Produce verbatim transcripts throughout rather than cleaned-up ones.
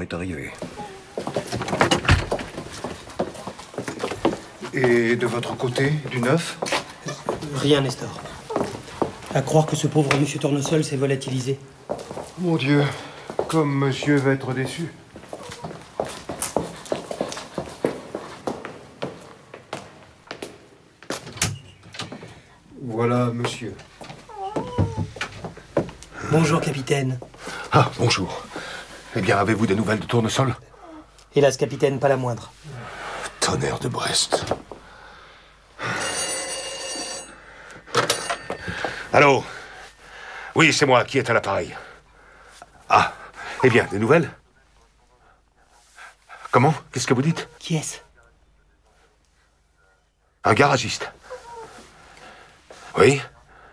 est arrivé. Et de votre côté, du neuf? Rien, Nestor. À croire que ce pauvre monsieur Tournesol s'est volatilisé. Mon Dieu, comme monsieur va être déçu. Voilà, monsieur. Bonjour, capitaine. Ah, bonjour. Eh bien, avez-vous des nouvelles de Tournesol? Hélas, capitaine, pas la moindre. Tonnerre de Brest. Allô? Oui, c'est moi qui est à l'appareil. Ah, eh bien, des nouvelles? Comment? Qu'est-ce que vous dites? Qui est-ce? Un garagiste. Oui?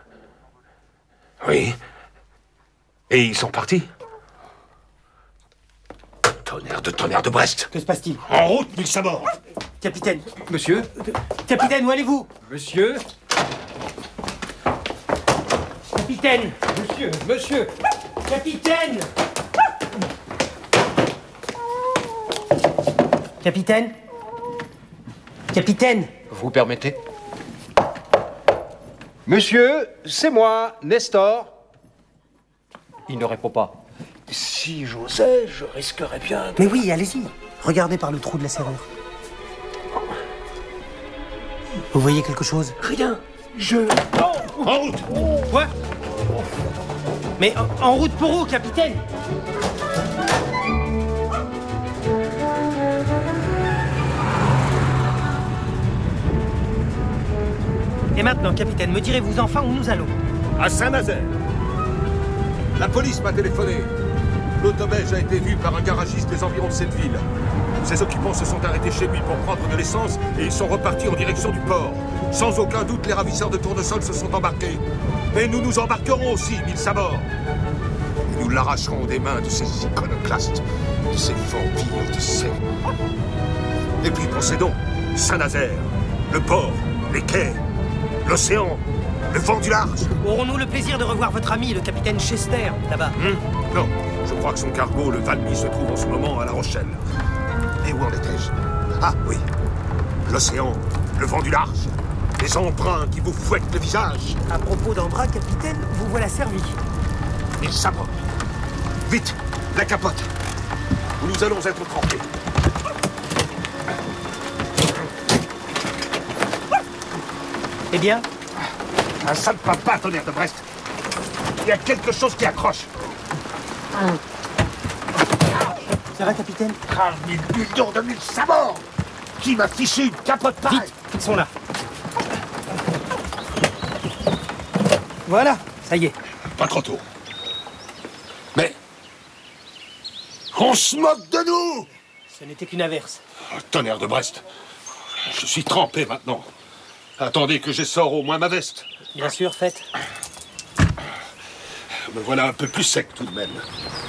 Oui? Et ils sont partis? Tonnerre de tonnerre de Brest! Que se passe-t-il? En route, mille sabords! Capitaine! Monsieur? Capitaine, où allez-vous? Monsieur? Capitaine! Monsieur, monsieur! Capitaine! Capitaine? Capitaine! Vous permettez? Monsieur, c'est moi, Nestor. Il ne répond pas. Si j'osais, je risquerais bien de... Mais oui, allez-y. Regardez par le trou de la serrure. Vous voyez quelque chose? Rien. Je... En route! Quoi? Mais en, en route pour où, capitaine? Et maintenant, capitaine, me direz-vous enfin où nous allons? À Saint-Nazaire. La police m'a téléphoné. L'autobège a été vu par un garagiste des environs de cette ville. Ses occupants se sont arrêtés chez lui pour prendre de l'essence et ils sont repartis en direction du port. Sans aucun doute, les ravisseurs de Tournesol se sont embarqués. Mais nous nous embarquerons aussi, mille sabords. Et nous l'arracherons des mains de ces iconoclastes, de ces vampires, de ces... Et puis procédons. Saint-Nazaire, le port, les quais, l'océan, le vent du large. Aurons-nous le plaisir de revoir votre ami, le capitaine Chester, là-bas? Hum Non, je crois que son cargo, le Valmy, se trouve en ce moment à La Rochelle. Et où en étais-je? Ah, oui. L'océan, le vent du large, les embruns qui vous fouettent le visage. À propos d'embras, capitaine, vous voilà servi. Ils s'abordent. Vite, la capote. Nous allons être trempés. Eh bien? Un sale papa, tonnerre de Brest. Il y a quelque chose qui accroche. Ça va, capitaine? Ah, mille millions de mille sabords! Qui m'a fichu une capote pareille? Vite, ils sont là. Voilà, ça y est. Pas trop tôt. Mais... on se moque de nous! Ce n'était qu'une averse. Oh, tonnerre de Brest. Je suis trempé maintenant. Attendez que j'essore au moins ma veste. Bien sûr, faites. Me voilà un peu plus sec tout de même.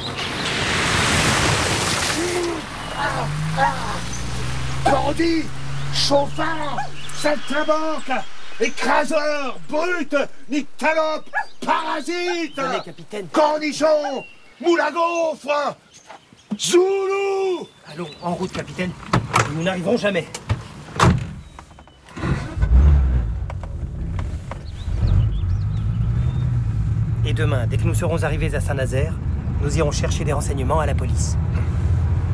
Bandit, chauffard, saltimbanque, écraseur, brute, nyctalope, parasite, Venez, capitaine. cornichon, moule à gaufre, zoulou. Allons, en route, capitaine. Nous n'arriverons jamais. Et demain, dès que nous serons arrivés à Saint-Nazaire, nous irons chercher des renseignements à la police.